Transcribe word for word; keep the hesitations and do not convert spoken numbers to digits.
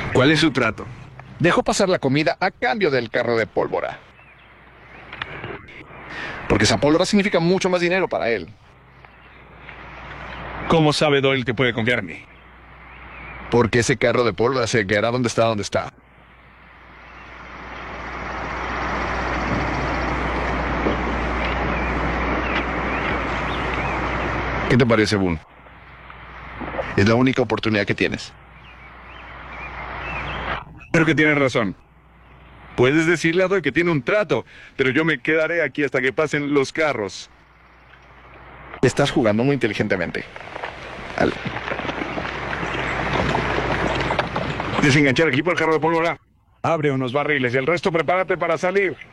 ¿Cuál es su trato? Dejó pasar la comida a cambio del carro de pólvora. Porque esa pólvora significa mucho más dinero para él. ¿Cómo sabe Doyle que puede confiar en mí? Porque ese carro de pólvora se quedará donde está, donde está. ¿Qué te parece, Boone? Es la única oportunidad que tienes. Creo que tienes razón. Puedes decirle a Doyle que tiene un trato, pero yo me quedaré aquí hasta que pasen los carros. Estás jugando muy inteligentemente. Al... Desenganchar aquí por el carro de pólvora. Abre unos barriles y el resto prepárate para salir.